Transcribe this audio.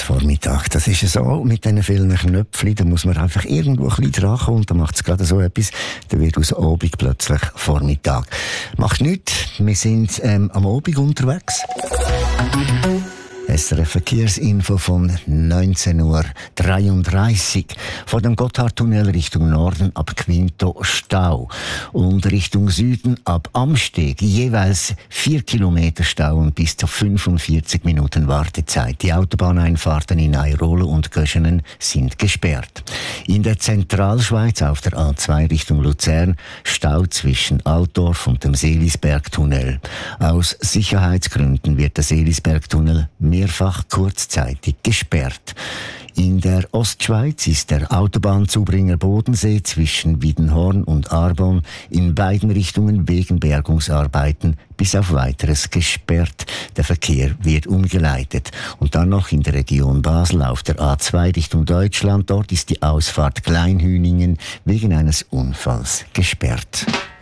Vormittag. Das ist so mit diesen vielen Knöpfchen, da muss man einfach irgendwo ein bisschen dran kommen und dann macht es gerade so etwas, dann wird aus Abend plötzlich Vormittag. Macht nichts, wir sind am Abend unterwegs. SRF Verkehrsinfo von 19:33 Uhr. Vor dem Gotthardtunnel Richtung Norden ab Quinto Stau und Richtung Süden ab Amsteg jeweils 4 Kilometer Stau und bis zu 45 Minuten Wartezeit. Die Autobahneinfahrten in Airolo und Göschenen sind gesperrt. In der Zentralschweiz auf der A2 Richtung Luzern Stau zwischen Altdorf und dem Seelisbergtunnel. Aus Sicherheitsgründen wird der Seelisbergtunnel mehrfach kurzzeitig gesperrt. In der Ostschweiz ist der Autobahnzubringer Bodensee zwischen Wiedenhorn und Arbon in beiden Richtungen wegen Bergungsarbeiten bis auf Weiteres gesperrt. Der Verkehr wird umgeleitet. Und dann noch in der Region Basel auf der A2 Richtung Deutschland. Dort ist die Ausfahrt Kleinhüningen wegen eines Unfalls gesperrt.